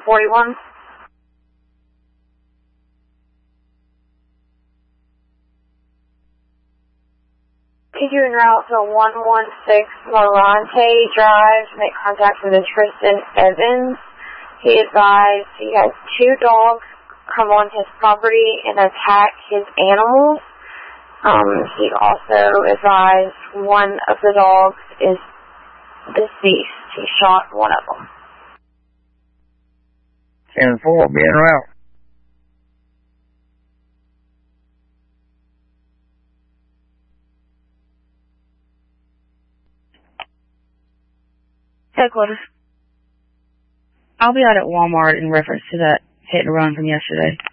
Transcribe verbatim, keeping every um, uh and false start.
forty-one. Continue en route to one one six Morante Drive. Make contact with Tristan Evans. He advised he has two dogs come on his property and attack his animals. Um, he also advised one of the dogs is deceased. He shot one of them. ten four, be en route. Headquarters. I'll be out at Walmart in reference to that hit and run from yesterday.